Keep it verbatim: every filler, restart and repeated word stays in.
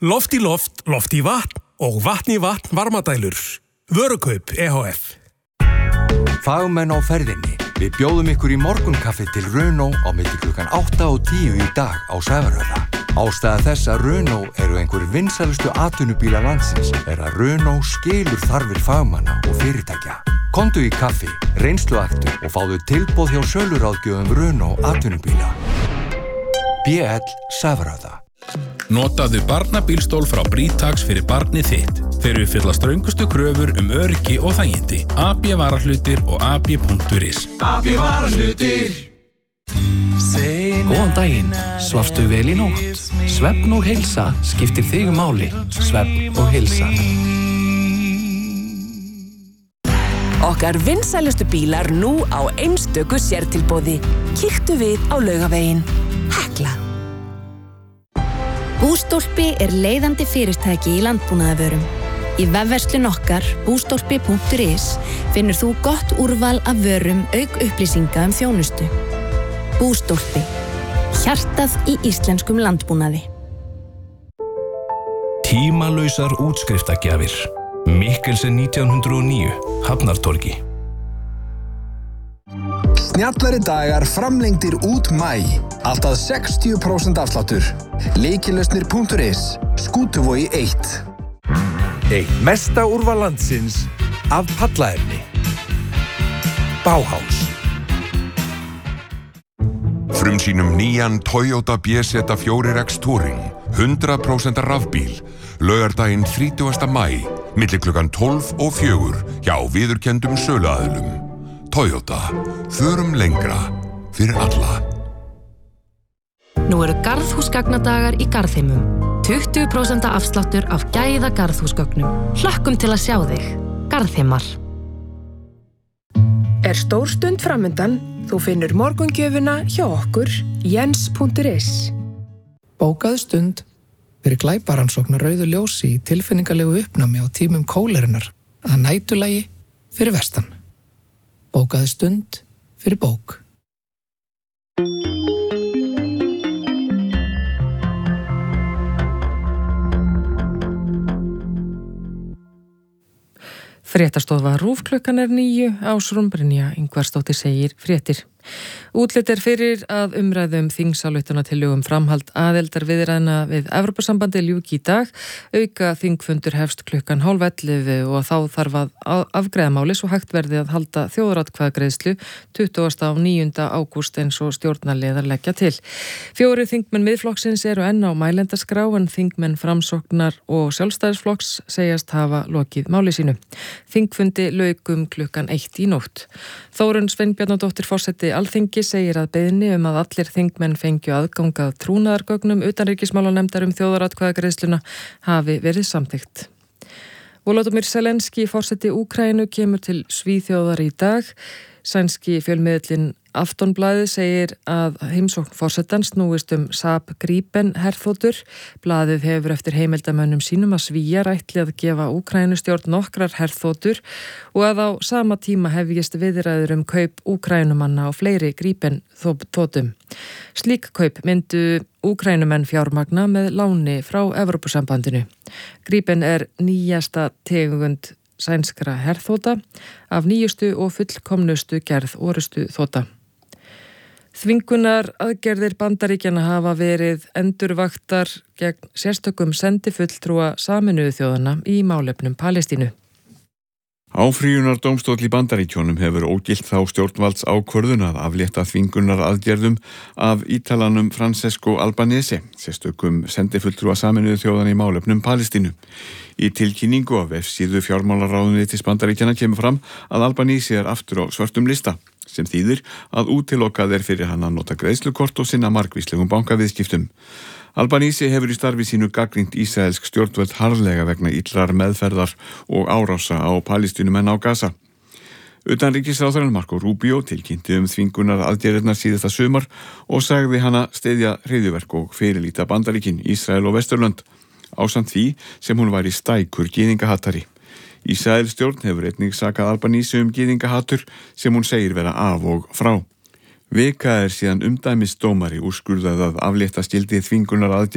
Loft í loft, loft í vatn og vatn í vatn varmadælur. Vörukaup E H F. Fagmenn á ferðinni. Við bjóðum ykkur í morgunkaffi til Renault á milli klukkan átta og tíu í dag á Sævarhöfða. Ástæða þess að Renault eru einhver vinsælustu atvinnubíla landsins er að Renault skilur þarfir fagmanna og fyrirtækja. Komdu í kaffi, reynsluaktu og fáðu tilboð hjá söluráðgjöfum Renault atvinnubíla. B L Sævarhöfða. Notaðu barnabílstól frá Britax fyrir barnið þitt. Þeir uppfylla ströngustu kröfur um öryggi og þægindi. A B varahlutir og a b punktur is. A B varahlutir. Góðan daginn, svafstu vel í nótt? Svefn og heilsa skiptir þig máli. Svefn og heilsa. Okkar vinsælustu bílar nú á einstöku sértilboði. Kíktu við á Laugaveginn. Hekla. Bústólpi er leiðandi fyrirtæki í landbúnaðarvörum. Í vefverslun okkar, bústólpi punktur is, finnur þú gott úrval af vörum auk upplýsinga um þjónustu. Bústólpi. Hjartað í íslenskum landbúnaði. Tímalausar útskriftagjafir. Mikkelsen nítján hundruð og níu, Hafnartorgi. Snjallari dagar framlengdir út maí. Allt að sextíu prósent afsláttur. Lykilösnir punktur is. Skútuvogi eitt. Eitt mesta úrval landsins af pallaefni. Bauhaus. Frumsýnum nýjan Toyota B Z fjögur X Touring, hundrað prósent rafbíl, laugardaginn þrítugasta maí, milli klukkan tólf og fjögur hjá viðurkenndum söluaðilum. Toyota, förum lengra fyrir alla. Nú eru garðhúsgagnadagar í Garðheimum. tuttugu prósent afsláttur af gæða garðhúsgögnum. Hlökkum til að sjá þig. Garðheimar. Er stór stund framundan, þú finnur morgungjöfuna hjá okkur, jens punktur is. Bókaðu stund fyrir glæparansóknar rauðu ljósi í tilfinningalegu uppnámi á tímum kólerunar að nætulagi fyrir vestan. Bókaðu stund fyrir bók. Fréttastofa RÚV klukkan er níu, Ásrún Brynja Ingvarsdóttir segir fréttir. Útlit er fyrir að umræðum þingsályktunartillögu um framhald aðildarviðræðna við Evrópusambandi ljúki í dag. Auka þingfundur hefst klukkan hálf ellefu og þá þarf að afgreiða máli svo hægt verði að halda þjóðaratkvæðagreiðslu tuttugasta og níunda ágúst eins og stjórnarliðar leggja til. Fjórir þingmenn Miðflokksins eru enn á mælendaskrá en þingmenn Framsóknar og Sjálfstæðisflokks segjast hafa lokið máli sínu. Þingfundi lauk um klukkan eitt í nótt. Þórunn Sveinbjarnardóttir forseti Alþingi segir að beiðni um að allir þingmenn fengju aðgang að trúnaðargögnum utanríkismálanefndar um þjóðaratkvæðagreiðsluna hafi verið samþykkt. Volodymyr Zelenský forseti Úkraínu kemur til Svíþjóðar í dag. Sænski fjölmiðillinn Aftonblaðið segir að heimsókn forsetans snúist um Saab Gripen herþotur. Blaðið hefur eftir heimildamönnum sínum að Svíar ætli að gefa Úkrænustjórn nokkrar herþotur og að á sama tíma hefjist viðræður um kaup Úkrænumanna á fleiri Gripen þotum. Slík kaup myndu Úkrænumenn fjármagna með láni frá Evrópusambandinu. Gripen er nýjasta tegund sænskra herþota af nýjustu og fullkomnustu gerð orustu þota. Þvingunar aðgerðir Bandaríkjanna hafa verið endurvaktar gegn sérstökum sendifulltrúa Sameinuðu þjóðanna í málefnum Palestínu. Áfrýjunardómstóll í Bandaríkjónum hefur ógilt þá stjórnvalds ákvörðun að aflétta þvingunar aðgerðum af Ítalanum Francesco Albanese, sérstökum sendifulltrúa Sameinuðu þjóðanna í málefnum Palestínu. Í tilkynningu af vefsíðu fjármálaráðuneytis Bandaríkjanna kemur fram að Albanese er aftur á svörtum lista, sem þýðir að útilokað er fyrir hann að nota greiðslukort og sinna margvíslegum bankaviðskiptum. Albanese hefur í starfi sínu gagnrýnt ísraelsk stjórnvöld harðlega vegna illrar meðferðar og árása á Palestínumenn á Gaza. Utanríkisráðherrann Marco Rubio tilkynnti um þvingunar aðgerðirnar síðasta sumar og sagði hana styðja hryðjuverk og fyrirlíta Bandaríkin, Ísrael og Vesturlönd, ásamt því sem hún væri stækur gyðingahatari. Ísraelsstjórn hefur einnig sakað Albanese um gyðingahatur sem hún segir vera af og frá. Vika er síðan umdæmisdómari úrskurðað að aflétta skyldi þvingunar aðgerðir